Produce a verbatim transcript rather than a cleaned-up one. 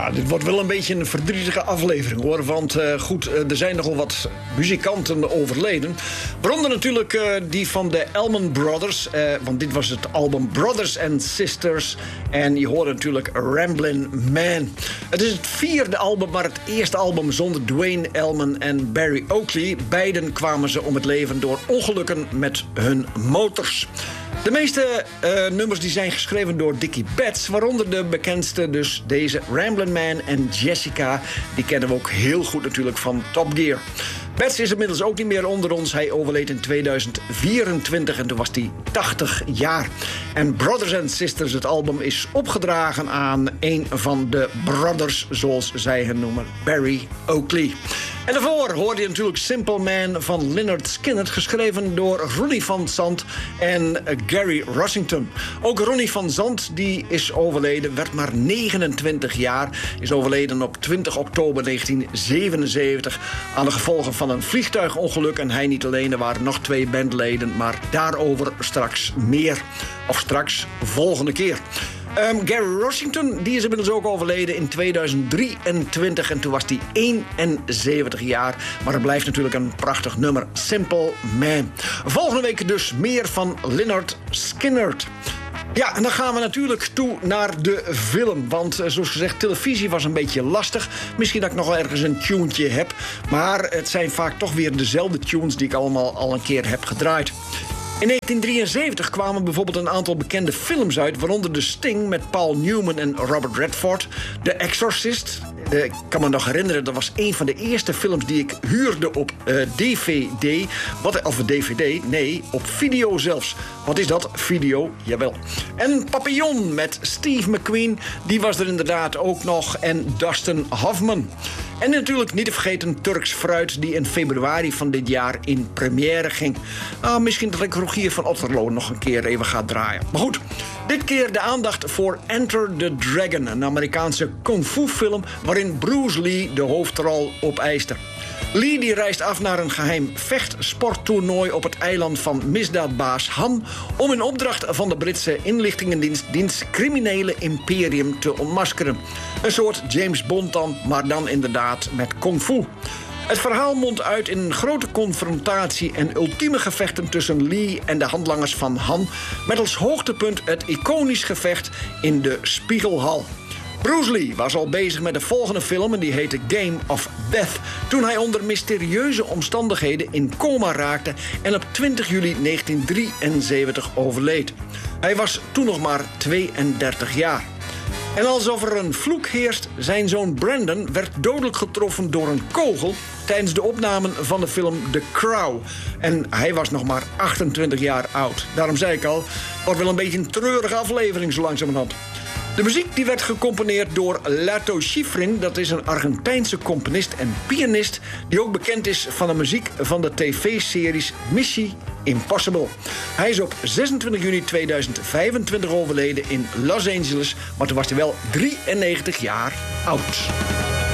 Ja, dit wordt wel een beetje een verdrietige aflevering, hoor. Want uh, goed, uh, er zijn nogal wat muzikanten overleden. Waaronder natuurlijk uh, die van de Allman Brothers. Uh, want dit was het album Brothers and Sisters. En je hoorde natuurlijk Ramblin' Man. Het is het vierde album, maar het eerste album zonder Duane Allman en Barry Oakley. Beiden kwamen ze om het leven door ongelukken met hun motors. De meeste uh, nummers die zijn geschreven door Dickie Betts, waaronder de bekendste dus deze Ramblin' Man en Jessica. Die kennen we ook heel goed natuurlijk van Top Gear. Betts is inmiddels ook niet meer onder ons. Hij overleed in tweeduizend vierentwintig en toen was hij tachtig jaar. En Brothers and Sisters, het album, is opgedragen aan een van de brothers, zoals zij hen noemen, Barry Oakley. En daarvoor hoorde je natuurlijk Simple Man van Lynyrd Skynyrd, geschreven door Ronnie van Zant en Gary Rossington. Ook Ronnie van Zant, die is overleden, werd maar negenentwintig jaar. Is overleden op twintig oktober negentien zevenenzeventig aan de gevolgen van een vliegtuigongeluk. En hij niet alleen, er waren nog twee bandleden, maar daarover straks meer. Of straks volgende keer. Um, Gary Rossington, die is inmiddels ook overleden in tweeduizend drieëntwintig en toen was hij eenenzeventig jaar. Maar het blijft natuurlijk een prachtig nummer, Simple Man. Volgende week dus meer van Lynyrd Skynyrd. Ja, en dan gaan we natuurlijk toe naar de film. Want zoals gezegd, televisie was een beetje lastig. Misschien dat ik nog wel ergens een tunetje heb. Maar het zijn vaak toch weer dezelfde tunes die ik allemaal al een keer heb gedraaid. In negentien drieënzeventig kwamen bijvoorbeeld een aantal bekende films uit, waaronder The Sting met Paul Newman en Robert Redford. The Exorcist. Uh, ik kan me nog herinneren, dat was een van de eerste films die ik huurde op uh, D V D. Wat, of D V D? Nee, op video zelfs. Wat is dat? Video, jawel. En Papillon met Steve McQueen, die was er inderdaad ook nog. En Dustin Hoffman. En natuurlijk niet te vergeten Turks Fruit, die in februari van dit jaar in première ging. Ah, misschien dat ik Rogier van Otterlo nog een keer even ga draaien. Maar goed, dit keer de aandacht voor Enter the Dragon, een Amerikaanse kung fu film waarin Bruce Lee de hoofdrol opeiste. Lee die reist af naar een geheim vechtsporttoernooi op het eiland van misdaadbaas Han om in opdracht van de Britse inlichtingendienst diens criminele imperium te ontmaskeren. Een soort James Bond dan, maar dan inderdaad met kung fu. Het verhaal mondt uit in een grote confrontatie en ultieme gevechten tussen Lee en de handlangers van Han, met als hoogtepunt het iconisch gevecht in de Spiegelhal. Bruce Lee was al bezig met de volgende film en die heette Game of Death, toen hij onder mysterieuze omstandigheden in coma raakte en op twintig juli negentien drieënzeventig overleed. Hij was toen nog maar tweeëndertig jaar. En alsof er een vloek heerst, zijn zoon Brandon werd dodelijk getroffen door een kogel tijdens de opnamen van de film The Crow. En hij was nog maar achtentwintig jaar oud. Daarom zei ik al, wordt wel een beetje een treurige aflevering zo langzamerhand. De muziek die werd gecomponeerd door Lato Schifrin. Dat is een Argentijnse componist en pianist die ook bekend is van de muziek van de tv-series Mission Impossible. Hij is op zesentwintig juni tweeduizend vijfentwintig overleden in Los Angeles, maar toen was hij wel drieënnegentig jaar oud.